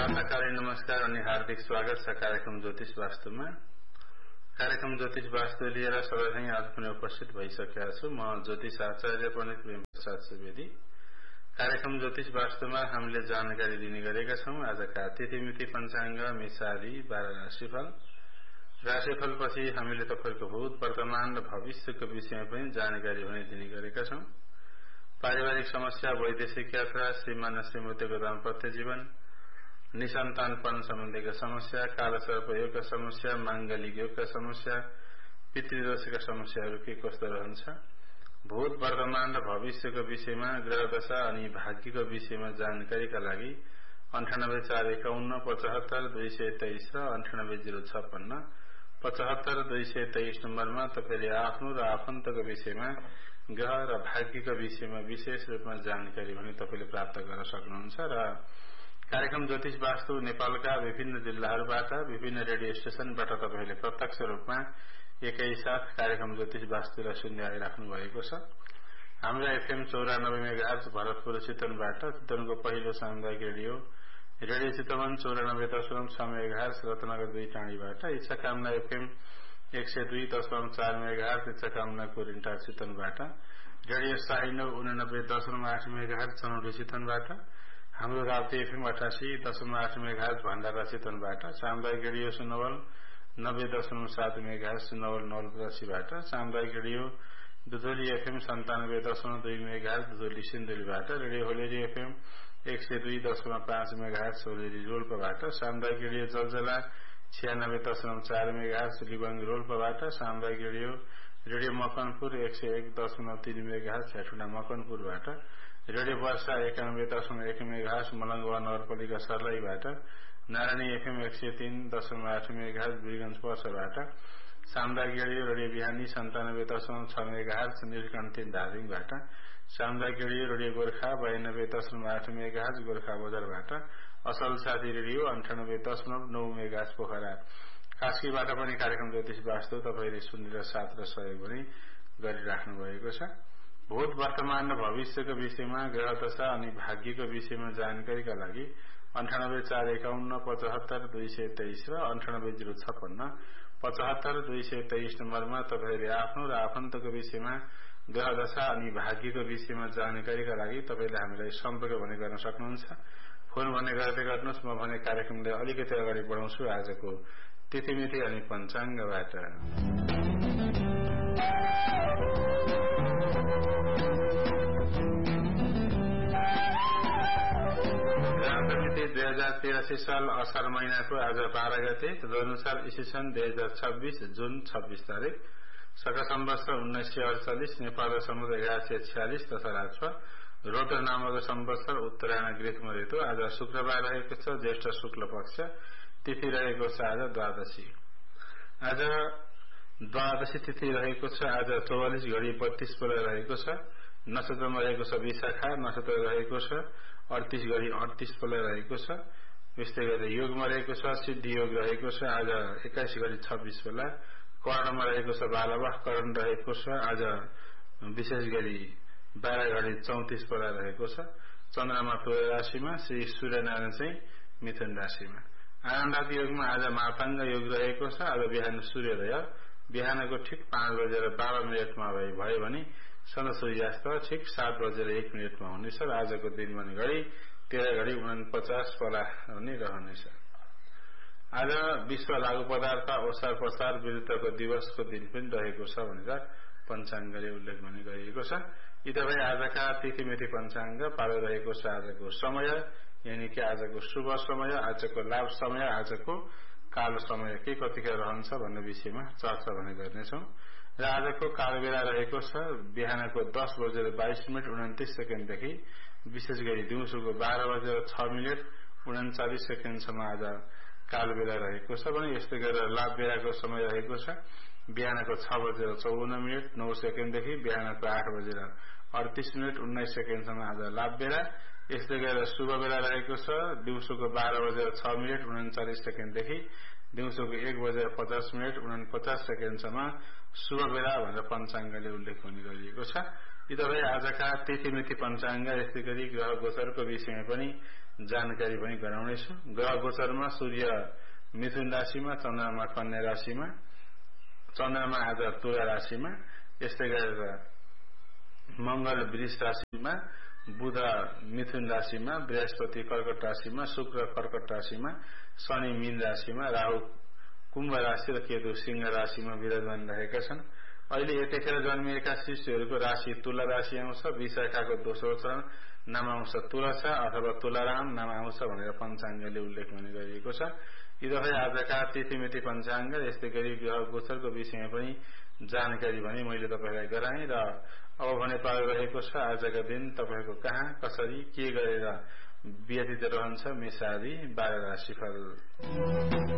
प्रातःकालीन नमस्कार अनि हार्दिक स्वागत छ कार्यक्रम ज्योतिष वास्तुमा। कार्यक्रम ज्योतिष वास्तु लिएर सबैलाई आज पनि उपस्थित भइसकेका छु। म ज्योतिष आचार्य पण्डित प्रेमप्रसाद सुवेदी। कार्यक्रम ज्योतिष वास्तुमा हामीले जानकारी दिने गरेका छौं। आजका तिथिमिति पञ्चाङ्ग, मेषादि 12 राशिफल। राशिफलपछि हामीले तपाईको भूत, वर्तमान र भविष्यको विषयमा पनि जानकारी भने दिने गरेका छौं। पारिवारिक समस्या, वैदेशिक यात्रा, श्रीमान श्रीमतीको दाम्पत्य जीवन, निसन्तानपन सम्बन्धीका समस्या, कालसर्प योगका समस्या, मांगलिक योगका समस्या, पितृदोषका समस्याहरू के कस्तो रहन्छ, भूत, वर्तमान र भविष्यको विषयमा, ग्रहदशा अनि भाग्यको विषयमा जानकारीका लागि 9841 75 223 र 980656 75 223 नम्बरमा तपाईले आफ्नो र आफन्तको विषयमा, ग्रह र भाग्यको विषयमा विशेष रूपमा जानकारी भने तपाईले प्राप्त गर्न सक्नुहुन्छ। र कार्यक्रम ज्योतिष वास्तु नेपालका विभिन्न जिल्लाहरूबाट, विभिन्न रेडियो स्टेशनबाट तपाईले प्रत्यक्ष रूपमा एकैसाथ कार्यक्रम ज्योतिष वास्तुलाई सुन्दै आइराख्नु भएको छ। हाम्रो एफएम 94 मेगाहर्ज भरतपुर चितवनबाट, चितवनको पहिलो सामुदायिक radio Chitwan 94.6 megahertz Ratnanagar 2 टाँडीबाट, इच्छाकामना FM 102.4 megahertz इच्छाकामना कोरिन्टा चितवनबाट, radio साइनो 89.8 मेगाहर्ज चनौडी चितवनबाट, हाम्रो राप्ती एफएम 88.8 मेगाहर्ज भण्डारा चितवनबाट, सामुदायिक रेडियो सुनवल 90.7 मेगाहर्ज सुनवल नवलपरासीबाट, सामुदायिक radio दुधोली FM 97.2 megahertz दुधोली सिन्धुलीबाट, radio होलेरी FM 102.5 megahertz होलेरी रोल्पाबाट, सामुदायिक रेडियो जलजला 96.4 मेगाहर्ज लिबङ रोल्पाबाट, सामुदायिक radio Makanpur 101.3 megahertz Hetauda मकनपुरबाट, radio वर्षा 91.1 मेगाहर्ज मलंगवा नगरपालिका सर्लाहीबाट, नारायणी एफएम 103.8 मेगाहर्ज वीरगंज पर्साबाट, सामुदायिक रेडियो बिहानी 97.6 मेगाहर्ज नीलकण्ठी धादिङबाट, सामुदायिक रेडियो गोर्खा 92.8 मेगाहर्ज गोर्खा बजारबाट, असल साथी रेडियो 98.9 मेगाहर्ज पोखरा कास्कीबाट पनि कार्यक्रम ज्योतिष वास्तु तपाईले सुनेर साथ र सहयोग पनि गरिराख्नु भएको छ। भूत, वर्तमान र भविष्यको विषयमा, ग्रहदशा अनि भाग्यको विषयमा जानकारीका लागि 9841 75 223 र 980656 75 223 नम्बरमा तपाईले आफ्नो र आफन्तको विषयमा, ग्रहदशा अनि भाग्यको विषयमा जानकारीका लागि तपाईले हामीलाई सम्पर्क भने गर्न सक्नुहुन्छ। फोन भने गर्दै गर्नुहोस्। म भने कार्यक्रमलाई अलिकति अगाडि बढाउँछु आजको तिथिमिति अनि पञ्चाङ्गबाट। मिति 2083 साल असार महिनाको आज 12 गते, तदनुसार ईस्वीसन 2026 जुन 26 तारिक, शक सम्वत्सर 1948, नेपाल समुद्र 1146 तथा राजस्व रोटर नामक सम्वत्सर उत्तरायण ग्रीष्म ऋतु। आज शुक्रबार रहेको छ, ज्येष्ठ शुक्ल पक्ष, तिथि रहेको छ आज द्वादशी। आज द्वादशी तिथि रहेको छ आज 44 घडी 32 बेला रहेको छ। नक्षत्रमा रहेको छ विशाखा, नक्षत्र रहेको छ 38 घडी 38 बेला रहेको छ। यस्तै गरी योगमा रहेको छ सिद्धि योग रहेको छ आज 21 घडी 26 बेला। कर्णमा रहेको छ बालवाह, कर्ण रहेको छ आज विशेष गरी 12 घडी 34 बेला रहेको छ। चन्द्रमा तुला राशिमा, श्री सूर्यनारायण चाहिँ मिथुन राशिमा। आनन्दादि योगमा आज माताङ्ग योग रहेको छ। आज बिहान सूर्योदय बिहानको ठिक 5:12 भयो भने सन सूर्यास्त ठिक 7:01 हुनेछ। आजको दिन भने घडी 13 घडी 49 बेला हुने रहनेछ। आज विश्व लागू पदार्थ अवसर प्रसार विरुद्धको दिवसको दिन पनि रहेको छ भनेर पञ्चाङ्गले उल्लेख पनि गरिएको छ। यी तपाईँ आजका तिथिमिति पञ्चाङ्ग पालो रहेको छ। आजको समय यानि कि आजको शुभ समय, आजको लाभ समय, आजको कालो समय के कतिखेर रहन्छ भन्ने विषयमा चर्चा भने गर्नेछौँ। र आजको काल बेला रहेको छ बिहानको 10:22:29 देखि विशेष गरी दिउँसोको 12:06 39 आज काल बेला रहेको छ भने यस्तै गरेर लाभ बेलाको समय रहेको छ बिहानको 6:54:09 देखि बिहानको 8:38:19 आज लाभ बेला। यस्तै गरेर शुभ बेला रहेको छ दिउँसोको 12:06:39 देखि दिउँसोको 1:50:49 शुभ बेला भनेर पञ्चाङ्गले उल्लेख पनि गरिएको छ। यी तपाईँ आजका तिथिमिति पञ्चाङ्ग यस्तै गरी ग्रह गोचरको विषयमा पनि जानकारी पनि गराउनेछु। ग्रह गोचरमा सूर्य मिथुन राशिमा, चन्द्रमा कन्या राशिमा, चन्द्रमा आज तुला राशिमा, यस्तै गरेर मंगल वृष राशिमा, बुध मिथुन राशिमा, बृहस्पति कर्कट राशिमा, शुक्र कर्कट राशिमा, शनि मीन राशिमा, राहु कुम्भ राशि र केतु सिंह राशिमा विराजमान रहेका छन्। अहिले यतिखेर जन्मिएका शिशुहरूको राशि तुला राशि आउँछ। विशाखाको दोस्रो चरण नाम आउँछ तुला छ अथवा तुलाराम नाम आउँछ भनेर पञ्चाङ्गले उल्लेख पनि गरिएको छ। यी दफै आजका तिथिमिति पञ्चाङ्ग यस्तै गरी ग्रह गोचरको विषयमा पनि जानकारी भने मैले तपाईलाई गराएँ र अब भने पालो रहेको छ आजका दिन तपाईको कहाँ कसरी के गरेर व्यतीत रहन्छ मेष आदि 12 राशिफल।